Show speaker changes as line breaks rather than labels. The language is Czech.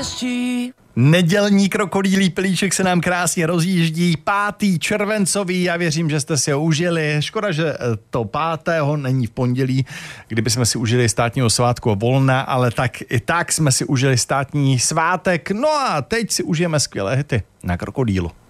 Nedělní krokodýlí pilíček se nám krásně rozjíždí, 5. červencový, já věřím, že jste si ho užili. Škoda, že to 5. není v pondělí, kdyby jsme si užili státního svátku volna, ale tak i tak jsme si užili státní svátek. No a teď si užijeme skvělé hity na krokodýlu.